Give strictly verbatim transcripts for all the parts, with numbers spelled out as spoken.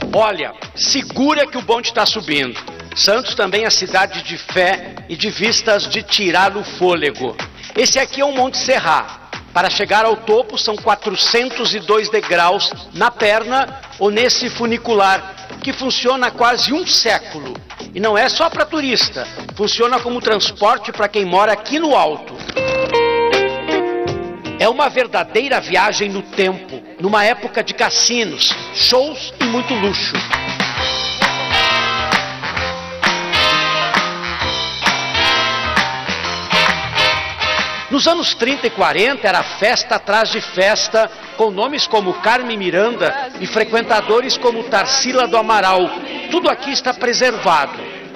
Olha, segura que o bonde está subindo. Santos também é cidade de fé e de vistas de tirar o fôlego. Esse aqui é o Monte Serra. Para chegar ao topo são quatrocentos e dois degraus na perna ou nesse funicular, que funciona há quase um século. E não é só para turista, funciona como transporte para quem mora aqui no alto. É uma verdadeira viagem no tempo, numa época de cassinos, shows e muito luxo. Nos anos trinta e quarenta era festa atrás de festa, com nomes como Carmen Miranda e frequentadores como Tarsila do Amaral. Tudo aqui está preservado.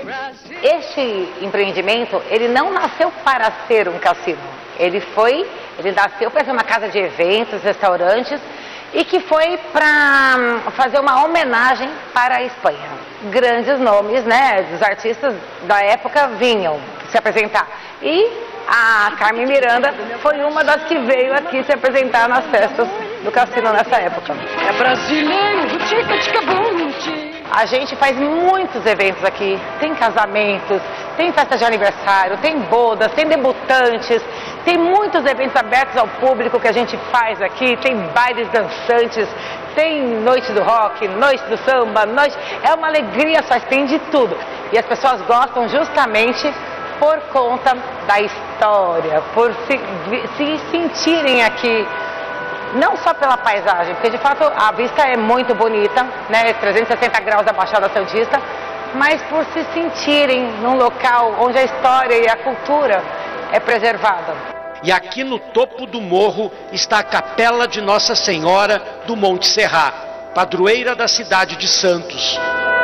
Este empreendimento, ele não nasceu para ser um cassino. Ele foi, ele nasceu para ser uma casa de eventos, restaurantes, e que foi para fazer uma homenagem para a Espanha. Grandes nomes, né, dos artistas da época vinham se apresentar. E a Carmen Miranda foi uma das que veio aqui se apresentar nas festas do cassino nessa época. É brasileiro, tica, tica, bum, a gente faz muitos eventos aqui, tem casamentos, tem festa de aniversário, tem bodas, tem debutantes, tem muitos eventos abertos ao público que a gente faz aqui, tem bailes dançantes, tem noite do rock, noite do samba, noite... é uma alegria, só tem de tudo. E as pessoas gostam justamente por conta da história, por se, se sentirem aqui, não só pela paisagem, porque de fato a vista é muito bonita, né, trezentos e sessenta graus da Baixada Santista, mas por se sentirem num local onde a história e a cultura é preservada. E aqui no topo do morro está a Capela de Nossa Senhora do Monte Serra, padroeira da cidade de Santos.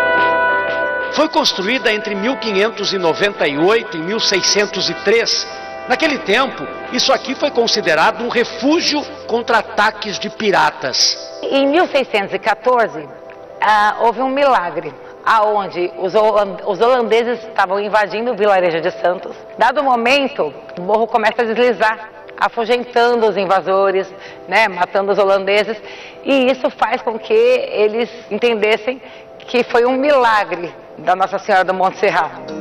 Foi construída entre mil quinhentos e noventa e oito e mil seiscentos e três. Naquele tempo, isso aqui foi considerado um refúgio contra ataques de piratas. Em mil seiscentos e quatorze, ah, houve um milagre, aonde os, os holandeses estavam invadindo o vilarejo de Santos. Dado o momento, o morro começa a deslizar, afugentando os invasores, né, matando os holandeses, e isso faz com que eles entendessem que foi um milagre da Nossa Senhora do Monte Serra.